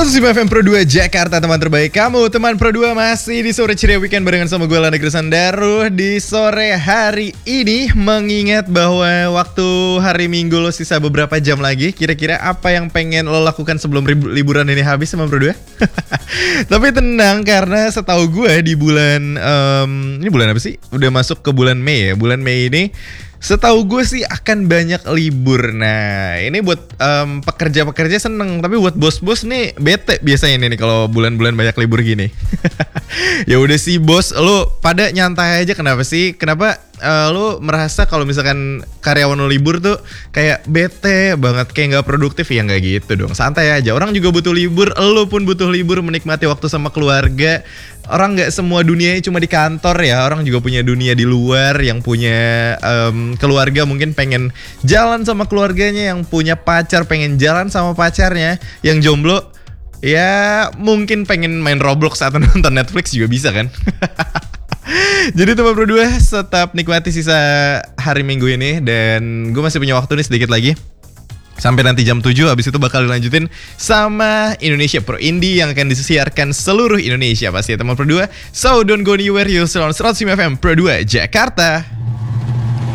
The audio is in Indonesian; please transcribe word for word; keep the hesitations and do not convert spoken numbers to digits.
seratus lima F M Pro dua Jakarta, teman terbaik kamu. Teman Pro dua masih di sore ceria weekend barengan sama gue Lana Krisandaru. Di sore hari ini, mengingat bahwa waktu hari Minggu lo sisa beberapa jam lagi, kira-kira apa yang pengen lo lakukan sebelum liburan ini habis sama Pro dua? Tapi tenang, karena setahu gue di bulan um, ini bulan apa sih? Udah masuk ke bulan Mei ya. Bulan Mei ini setahu gue sih akan banyak libur. Nah, ini buat um, pekerja-pekerja seneng, tapi buat bos-bos nih bete biasanya nih kalau bulan-bulan banyak libur gini. Ya udah sih bos, lu pada nyantai aja. Kenapa sih? Kenapa uh, lu merasa kalau misalkan karyawan lu libur tuh kayak bete banget, kayak nggak produktif? Ya nggak gitu dong, santai aja. Orang juga butuh libur, lu pun butuh libur, menikmati waktu sama keluarga. Orang nggak semua dunianya cuma di kantor ya, orang juga punya dunia di luar. Yang punya um, keluarga mungkin pengen jalan sama keluarganya, yang punya pacar pengen jalan sama pacarnya, yang jomblo ya mungkin pengen main Roblox atau nonton Netflix juga bisa kan. Jadi teman Pro dua, tetap nikmati sisa hari Minggu ini. Dan gue masih punya waktu nih sedikit lagi sampai nanti jam tujuh, habis itu bakal dilanjutin sama Indonesia Pro Indie yang akan disiarkan seluruh Indonesia pasti ya teman Pro dua. So don't go anywhere, you still on seratus lima F M Pro dua Jakarta.